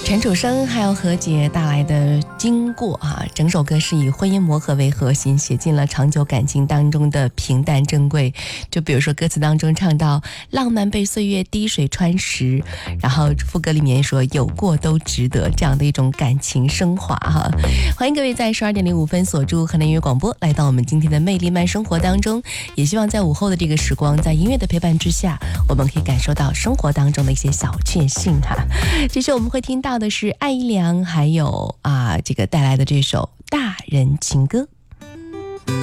陈楚生还有何洁带来的经过啊，整首歌是以婚姻磨合为核心，写进了长久感情当中的平淡珍贵。就比如说歌词当中唱到浪漫被岁月滴水穿石，然后副歌里面说有过都值得，这样的一种感情升华哈。欢迎各位在12:05锁住河南音乐广播，来到我们今天的魅力慢生活当中，也希望在午后的这个时光，在音乐的陪伴之下，我们可以感受到生活当中的一些小确幸哈。这是我们会听到的是艾怡良还有这个带来的这首《大人情歌》。